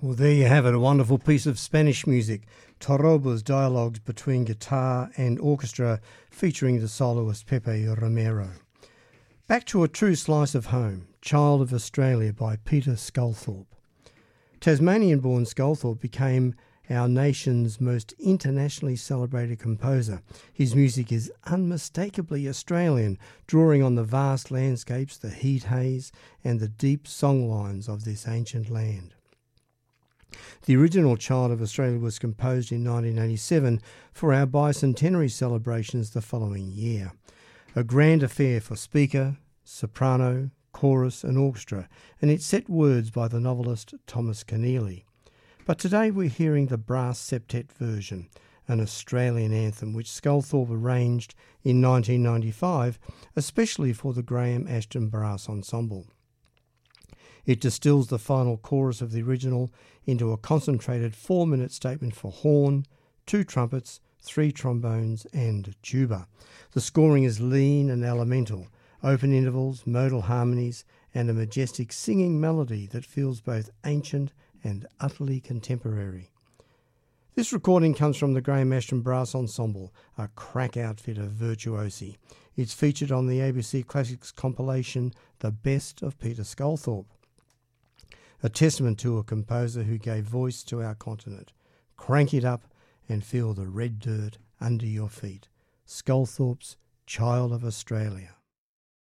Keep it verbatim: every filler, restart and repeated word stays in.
Well, there you have it, a wonderful piece of Spanish music. Toroba's dialogues between guitar and orchestra featuring the soloist Pepe Romero. Back to A True Slice of Home, Child of Australia by Peter Sculthorpe. Tasmanian-born Sculthorpe became our nation's most internationally celebrated composer. His music is unmistakably Australian, drawing on the vast landscapes, the heat haze, and the deep songlines of this ancient land. The original Child of Australia was composed in nineteen eighty-seven for our bicentenary celebrations the following year. A grand affair for speaker, soprano, chorus and orchestra, and it set words by the novelist Thomas Keneally. But today we're hearing the brass septet version, an Australian anthem which Sculthorpe arranged in nineteen ninety-five, especially for the Graham Ashton Brass Ensemble. It distills the final chorus of the original into a concentrated four-minute statement for horn, two trumpets, three trombones and tuba. The scoring is lean and elemental, open intervals, modal harmonies and a majestic singing melody that feels both ancient and utterly contemporary. This recording comes from the Graham Ashton Brass Ensemble, a crack outfit of virtuosi. It's featured on the A B C Classics compilation The Best of Peter Sculthorpe. A testament to a composer who gave voice to our continent. Crank it up and feel the red dirt under your feet. Sculthorpe's Child of Australia.